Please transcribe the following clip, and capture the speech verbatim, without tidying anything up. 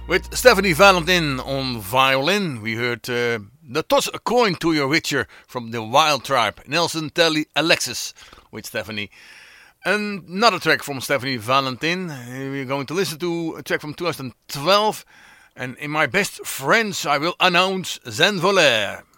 With Stephanie Valentin on violin, we heard uh, the Toss a Coin to Your Witcher from the Wild Tribe, Nelson Telly Alexis with Stephanie. Another track from Stephanie Valentin, we're going to listen to a track from twenty twelve, and in my best friends I will announce Zen Volaire.